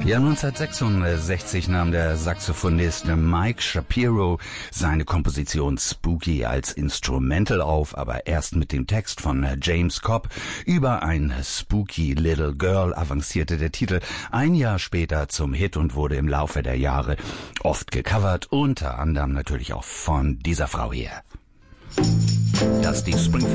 Ja, 1966 nahm der Saxophonist Mike Shapiro seine Komposition Spooky als Instrumental auf, aber erst mit dem Text von James Cobb. Über ein Spooky Little Girl avancierte der Titel ein Jahr später zum Hit und wurde im Laufe der Jahre oft gecovert, unter anderem natürlich auch von dieser Frau hier. Das ist die Springfield